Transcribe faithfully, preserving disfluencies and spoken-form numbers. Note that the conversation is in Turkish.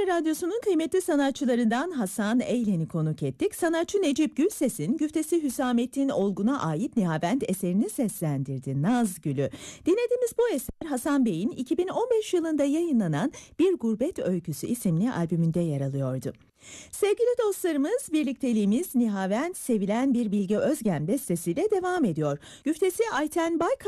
Erkam Radyosu'nun kıymetli sanatçılarından Hasan Eylen'i konuk ettik. Sanatçı Necip Gülses'in güftesi Hüsamettin Olgun'a ait Nihavent eserini seslendirdi. Naz Gülü. Dinlediğimiz bu eser Hasan Bey'in iki bin on beş yılında yayınlanan Bir Gurbet Öyküsü isimli albümünde yer alıyordu. Sevgili dostlarımız, birlikteliğimiz Nihavent sevilen bir Bilge Özgen bestesiyle devam ediyor. Güftesi Ayten Baykal